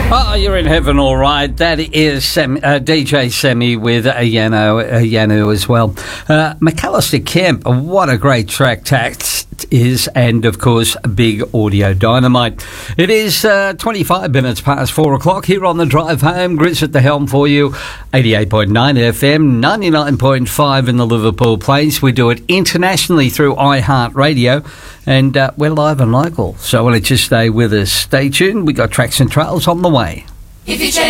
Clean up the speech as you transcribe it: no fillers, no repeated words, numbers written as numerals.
Oh, you're in heaven, all right. That is DJ Semi with Yano as well. McAllister Kemp, what a great track that is, and of course, Big Audio Dynamite. It is 25 minutes past 4 o'clock here on the drive home. Grizz at the helm for you. 88.9 FM, 99.5 in the Liverpool Plains. We do it internationally through iHeartRadio, and we're live and local. So why don't you stay with us? Stay tuned. We got tracks and trails on the way.